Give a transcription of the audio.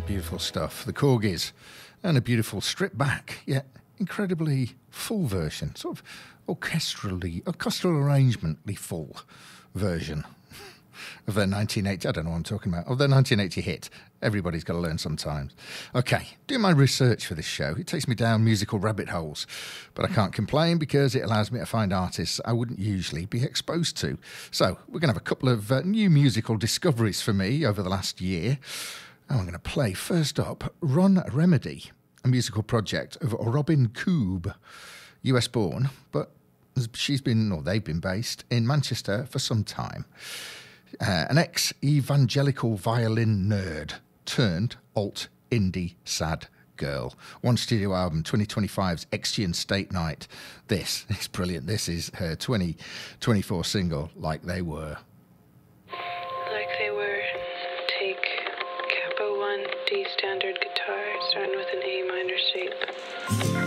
Beautiful stuff. The Corgis. And a beautiful stripped back, yet incredibly full version. Sort of orchestral arrangemently full version of their 1980, I don't know what I'm talking about, of their 1980 hit, Everybody's Got to Learn Sometimes. Okay, doing my research for this show, it takes me down musical rabbit holes, but I can't complain because it allows me to find artists I wouldn't usually be exposed to. So we're going to have a couple of new musical discoveries for me over the last year. And I'm going to play, first up, Ron Remedy, a musical project of Robin Koob, US born, but they've been based in Manchester for some time. An ex-evangelical violin nerd turned alt-indie sad girl. One studio album, 2025's Exchequer State Night. This is brilliant. This is her 2024 single, Like They Were. Like They Were. Take capo 1, D standard guitar, starting with an A minor shape.